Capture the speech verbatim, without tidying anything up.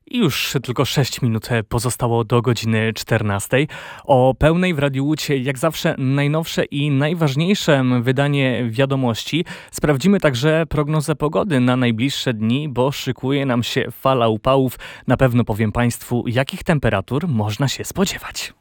I już tylko sześć minut pozostało do godziny czternastej. O pełnej w Radiu Łódź, jak zawsze, najnowsze i najważniejsze wydanie wiadomości. Sprawdzimy także prognozę pogody na najbliższe dni, bo szykuje nam się fala upałów. Na pewno powiem Państwu, jakich temperatur można się spodziewać.